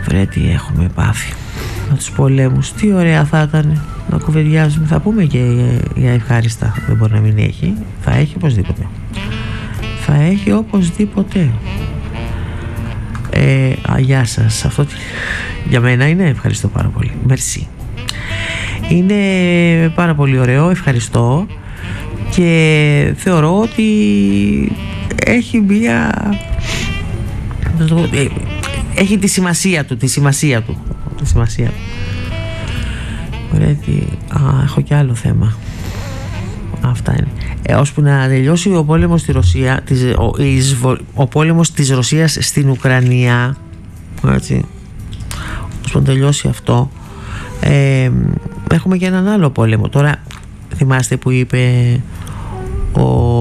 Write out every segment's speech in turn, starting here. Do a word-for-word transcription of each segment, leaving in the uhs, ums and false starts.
Βρε τι έχουμε πάθει με τους πολέμους. Τι ωραία θα ήταν να κουβεντιάζουμε. Θα πούμε και για ευχάριστα. Δεν μπορεί να μην έχει. Θα έχει οπωσδήποτε. Θα έχει οπωσδήποτε. ε, α, Γεια σας. Αυτό για μένα είναι. Ευχαριστώ πάρα πολύ. Μερσή. Είναι πάρα πολύ ωραίο. Ευχαριστώ. Και θεωρώ ότι έχει μια... έχει τη σημασία του, τη σημασία του, τη σημασία του. Ωραία, τι... Α, έχω και άλλο θέμα. Αυτά είναι. Ε, ώσπου να τελειώσει ο πόλεμος στη Ρωσία, της, ο, εισβο, ο πόλεμος της Ρωσίας στην Ουκρανία, έτσι, ώσπου να τελειώσει αυτό, ε, έχουμε και έναν άλλο πόλεμο. Τώρα θυμάστε που είπε ο...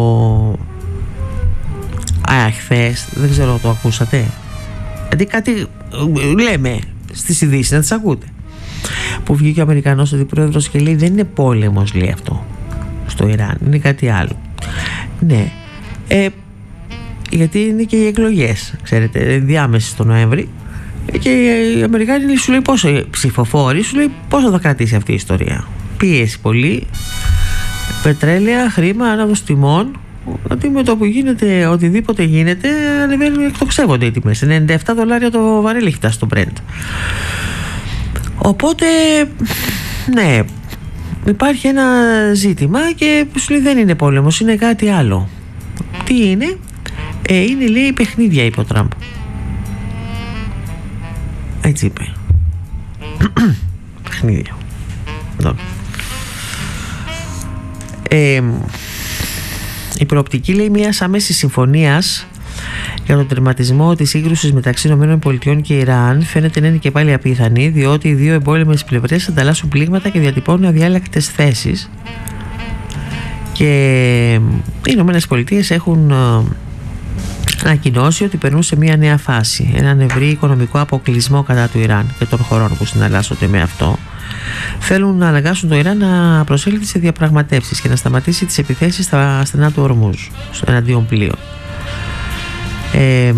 Α, χθες, δεν ξέρω, το ακούσατε? Γιατί κάτι λέμε στις ειδήσεις, να τις ακούτε. Που βγήκε ο Αμερικανός αντιπρόεδρος και λέει δεν είναι πόλεμος, λέει αυτό στο Ιράν, είναι κάτι άλλο. Ναι, ε, γιατί είναι και οι εκλογές, ξέρετε, διάμεσες το Νοέμβρη, και οι Αμερικάνοι σου λέει πόσο, ψηφοφόροι σου λέει πόσο θα κρατήσει αυτή η ιστορία. Πίεση πολύ, πετρέλαια, χρήμα, άναδος τιμών. Γιατί με το που γίνεται οτιδήποτε γίνεται, ανεβαίνουν, εκτοξεύονται οι τιμές. ενενήντα επτά δολάρια το βαρέλι έχει φτάσει στο Brent. Οπότε, ναι, υπάρχει ένα ζήτημα και σου λέει δεν είναι πόλεμος, είναι κάτι άλλο. Τι είναι? Ε, είναι, λέει, παιχνίδια, είπε ο Τραμπ. Έτσι είπε. Παιχνίδια. Ε, η προοπτική, λέει, μιας άμεσης συμφωνίας για τον τερματισμό της σύγκρουσης μεταξύ ΗΠΑ και Ιράν φαίνεται να είναι και πάλι απίθανη, διότι οι δύο εμπόλεμες πλευρές ανταλλάσσουν πλήγματα και διατυπώνουν αδιάλακτες θέσεις, και οι ΗΠΑ έχουν ανακοινώσει ότι περνούν σε μια νέα φάση, έναν ευρύ οικονομικό αποκλεισμό κατά του Ιράν και των χωρών που συναλλάσσονται με αυτό. Θέλουν να αναγκάσουν το Ιράν να προσέλθει σε διαπραγματεύσεις και να σταματήσει τις επιθέσεις στα στενά του Ορμούζ εναντίον πλοίων. Ε,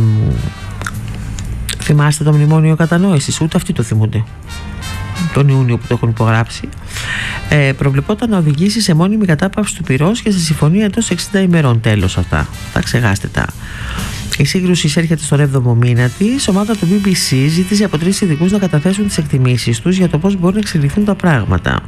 θυμάστε το μνημόνιο κατανόησης? Ούτε αυτοί το θυμούνται. Τον Ιούνιο που το έχουν υπογράψει, ε, προβλεπόταν να οδηγήσει σε μόνιμη κατάπαυση του πυρός και σε συμφωνία εντός εξήντα ημερών. Τέλος αυτά. Τα ξεχάστε τα. Η σύγκρουση εισέρχεται στον έβδομο μήνα της. Η ομάδα του μπι μπι σι ζήτησε από τρεις ειδικούς να καταθέσουν τις εκτιμήσεις τους για το πώς μπορούν να εξελιχθούν τα πράγματα.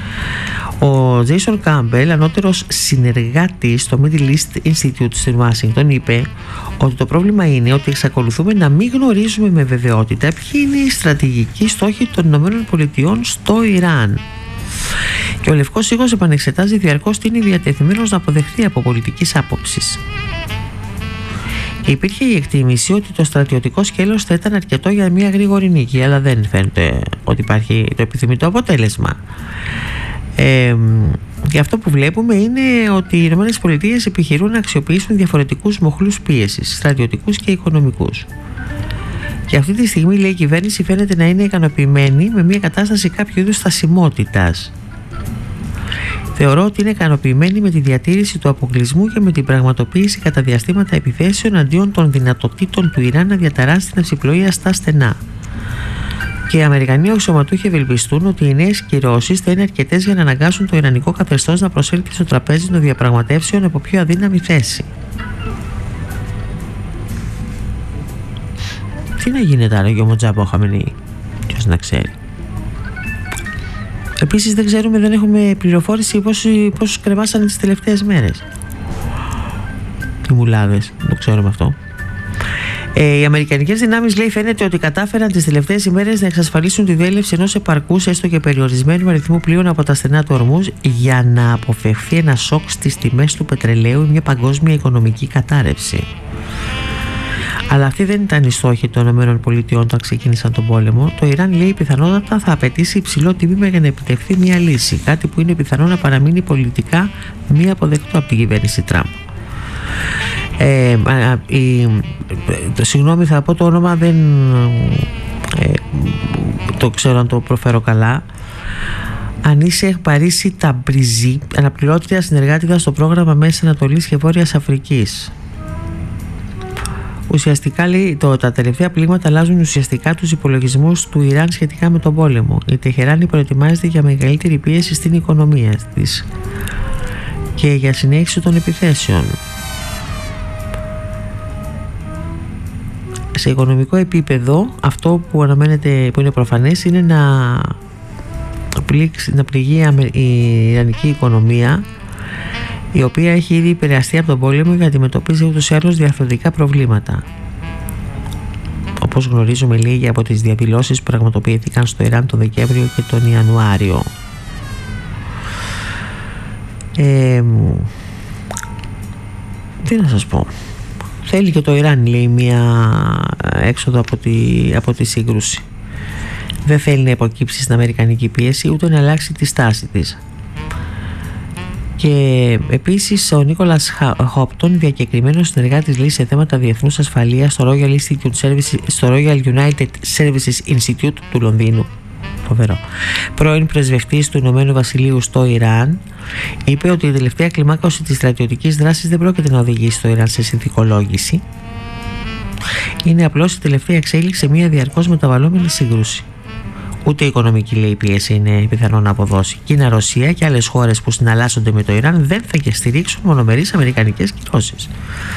Ο Τζέισον Κάμπελ, ανώτερος συνεργάτης στο Middle East Institute στην Ουάσιγκτον, είπε ότι το πρόβλημα είναι ότι εξακολουθούμε να μην γνωρίζουμε με βεβαιότητα ποιοι είναι οι στρατηγικοί στόχοι των ΗΠΑ στο Ιράν. Και ο Λευκός Οίκος επανεξετάζει διαρκώς τι είναι διατεθειμένος να αποδεχθεί από πολιτικής άποψης. Υπήρχε η εκτίμηση ότι το στρατιωτικό σκέλος θα ήταν αρκετό για μια γρήγορη νίκη, αλλά δεν φαίνεται ότι υπάρχει το επιθυμητό αποτέλεσμα. Ε, και αυτό που βλέπουμε είναι ότι οι ΗΠΑ επιχειρούν να αξιοποιήσουν διαφορετικούς μοχλούς πίεσης, στρατιωτικούς και οικονομικούς. Και αυτή τη στιγμή, λέει, η κυβέρνηση φαίνεται να είναι ικανοποιημένη με μια κατάσταση κάποιου είδους στασιμότητας. Θεωρώ ότι είναι ικανοποιημένη με τη διατήρηση του αποκλεισμού και με την πραγματοποίηση κατά διαστήματα επιθέσεων αντίον των δυνατοτήτων του Ιράν να διαταράσει την αυσιπλοεία στα στενά. Και οι Αμερικανοί αξιωματούχοι ευελπιστούν ότι οι νέες κυρώσεις θα είναι αρκετές για να αναγκάσουν το ιρανικό καθεστώς να προσέλθει στο τραπέζι των διαπραγματεύσεων από πιο αδύναμη θέση. Τι να γίνεται άρα για ο Μοτζάμπο Χαμενεή, ποιος να ξέρει. Επίσης δεν ξέρουμε, δεν έχουμε πληροφόρηση πόσους κρεμάσανε τις τελευταίες μέρες οι μουλάδες, δεν το ξέρουμε αυτό. Ε, οι αμερικανικές δυνάμεις, λέει, φαίνεται ότι κατάφεραν τις τελευταίες ημέρες να εξασφαλίσουν τη διέλευση ενός επαρκούς έστω και περιορισμένου αριθμού πλοίων από τα στενά του Ορμούζ για να αποφευθεί ένα σοκ στις τιμές του πετρελαίου ή μια παγκόσμια οικονομική κατάρρευση. Αλλά αυτή δεν ήταν η στόχη των ΗΠΑ όταν ξεκίνησαν τον πόλεμο. Το Ιράν, λέει, πιθανότατα θα απαιτήσει υψηλό τίμημα για να επιτευχθεί μια λύση. Κάτι που είναι πιθανό να παραμείνει πολιτικά μη αποδεκτό από την κυβέρνηση Τραμπ. Ε, η, το, συγγνώμη, θα πω το όνομα, δεν ε, το ξέρω αν το προφέρω καλά. Ανίσεχ Παρίσι Ταμπριζή, αναπληρώτρια συνεργάτηδα στο πρόγραμμα Μέσης Ανατολής και Βόρειας Αφρικής. Ουσιαστικά λέει το, τα τελευταία πλήγματα αλλάζουν ουσιαστικά τους υπολογισμούς του Ιράν σχετικά με τον πόλεμο. Η Τεχεράνη προετοιμάζεται για μεγαλύτερη πίεση στην οικονομία της και για συνέχιση των επιθέσεων. Σε οικονομικό επίπεδο αυτό που αναμένεται, που είναι προφανές, είναι να, πλήξει, να πληγεί η ιρανική οικονομία, η οποία έχει ήδη επηρεαστεί από τον πόλεμο και αντιμετωπίζει ούτως ή άλλως διαφορετικά προβλήματα. Όπως γνωρίζουμε λίγοι από τις διαδηλώσεις που πραγματοποιήθηκαν στο Ιράν τον Δεκέμβριο και τον Ιανουάριο. Ε, τι να σας πω. Θέλει και το Ιράν, λέει, μία έξοδο από τη, από τη σύγκρουση. Δεν θέλει να υποκύψει στην αμερικανική πίεση, ούτε να αλλάξει τη στάση της. Και επίσης ο Νίκολας Χόπτον, διακεκριμένος συνεργάτης, λέει, σε θέματα διεθνούς ασφαλείας στο Royal, Institute Services, στο Royal United Services Institute του Λονδίνου, φοβερό, πρώην πρεσβευτής του Ηνωμένου Βασιλείου στο Ιράν, είπε ότι η τελευταία κλιμάκωση της στρατιωτικής δράσης δεν πρόκειται να οδηγήσει το Ιράν σε συνθηκολόγηση. Είναι απλώς η τελευταία εξέλιξη σε μια διαρκώς μεταβαλλόμενη σύγκρουση. Ούτε η οικονομική, λέει, πίεση είναι πιθανό να αποδώσει. Κίνα, Ρωσία και άλλες χώρες που συναλλάσσονται με το Ιράν δεν θα και στηρίξουν μονομερείς αμερικανικές κυρώσεις.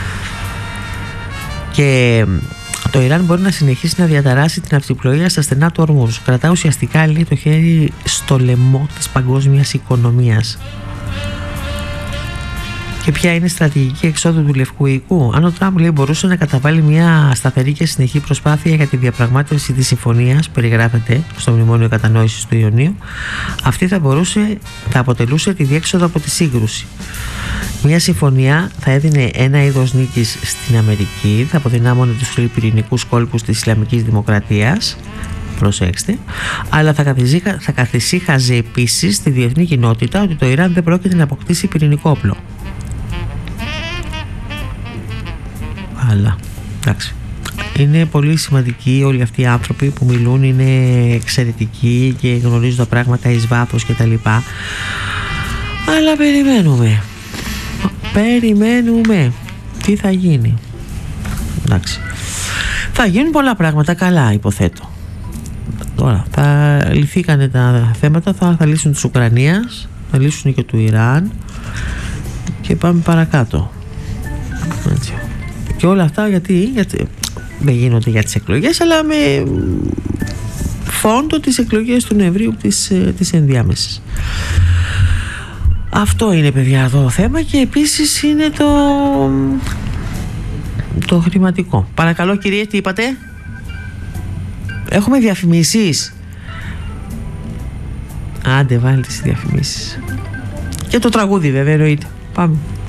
Και το Ιράν μπορεί να συνεχίσει να διαταράσει την ναυσιπλοεία στα στενά του Ορμούζ. Κρατά ουσιαστικά, λέει, το χέρι στο λαιμό της παγκόσμιας οικονομίας. Και ποια είναι η στρατηγική εξόδου του Λευκού Οίκου? Αν ο Τραμπ, λέει, μπορούσε να καταβάλει μια σταθερή και συνεχή προσπάθεια για τη διαπραγμάτευση της συμφωνίας που περιγράφεται στο Μνημόνιο Κατανόησης του Ιουνίου, αυτή θα, μπορούσε, θα αποτελούσε τη διέξοδο από τη σύγκρουση. Μια συμφωνία θα έδινε ένα είδος νίκης στην Αμερική, θα αποδυνάμωνε τους πυρηνικούς κόλπους της Ισλαμικής Δημοκρατίας, προσέξτε, αλλά θα, θα καθησύχαζε επίσης τη διεθνή κοινότητα ότι το Ιράν δεν πρόκειται να αποκτήσει πυρηνικό όπλο. Αλλά εντάξει, είναι πολύ σημαντικοί όλοι αυτοί οι άνθρωποι που μιλούν, είναι εξαιρετικοί και γνωρίζουν τα πράγματα εις βάθος και τα λοιπά, αλλά περιμένουμε περιμένουμε τι θα γίνει. Εντάξει, θα γίνουν πολλά πράγματα καλά, υποθέτω. Τώρα θα λυθήκανε τα θέματα, θα, θα λύσουν της Ουκρανίας, θα λύσουν και του Ιράν και πάμε παρακάτω. Έτσι. Και όλα αυτά γιατί, γιατί δεν γίνονται για τις εκλογές, αλλά με φόντο τις εκλογές του Νοεμβρίου της, της ενδιάμεσης. Αυτό είναι, παιδιά, το θέμα. Και επίσης είναι το το χρηματικό. Παρακαλώ, κυρία, τι είπατε? Έχουμε διαφημίσεις? Άντε, βάλτε τις διαφημίσεις. Και το τραγούδι, βέβαια, εννοείται. Πάμε.